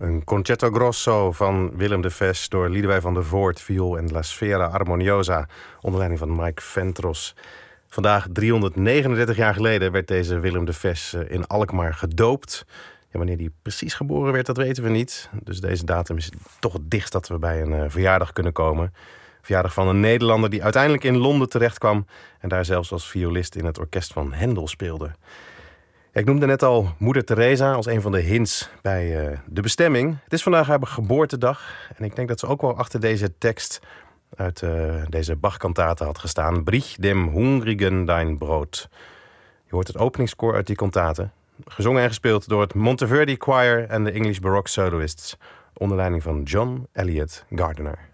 Een concerto grosso van Willem de Ves door Liedewij van der Voort, viool en La Sfera Armoniosa, onder leiding van Mike Ventros. Vandaag, 339 jaar geleden, werd deze Willem de Ves in Alkmaar gedoopt. Ja, wanneer die precies geboren werd, dat weten we niet. Dus deze datum is toch het dichtst dat we bij een verjaardag kunnen komen. Verjaardag van een Nederlander die uiteindelijk in Londen terechtkwam en daar zelfs als violist in het orkest van Händel speelde. Ik noemde net al Moeder Teresa als een van de hints bij de bestemming. Het is vandaag haar geboortedag en ik denk dat ze ook wel achter deze tekst uit deze Bach-kantate had gestaan. Brich dem Hungrigen dein Brot. Je hoort het openingskoor uit die kantate. Gezongen en gespeeld door het Monteverdi Choir en de English Baroque Soloists, onder leiding van John Eliot Gardiner.